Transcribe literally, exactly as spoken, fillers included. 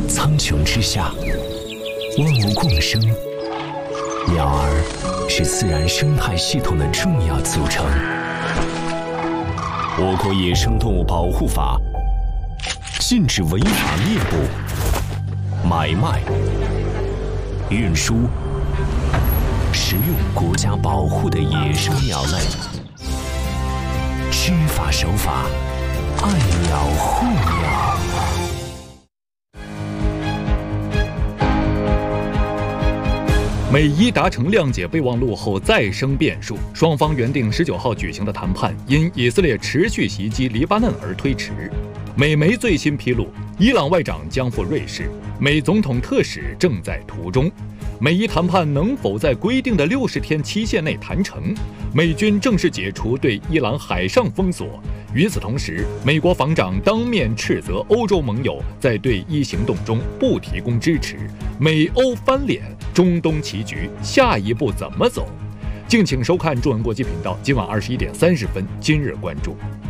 苍穹之下，万物共生，鸟儿是自然生态系统的重要组成。我国野生动物保护法禁止违法猎捕、买卖、运输、食用国家保护的野生鸟类。知法守法，爱鸟护鸟。 美伊达成谅解备忘录后再生变数，双方原定十九号举行的谈判因以色列持续袭击黎巴嫩而推迟。美媒最新披露，伊朗外长将赴瑞士，美总统特使正在途中。美伊谈判能否在规定的六十天期限内谈成？美军正式解除对伊朗海上封锁。与此同时，美国防长当面斥责欧洲盟友在对伊行动中不提供支持，美欧翻脸，中东棋局下一步怎么走？敬请收看中文国际频道，今晚二十一点三十分，今日关注。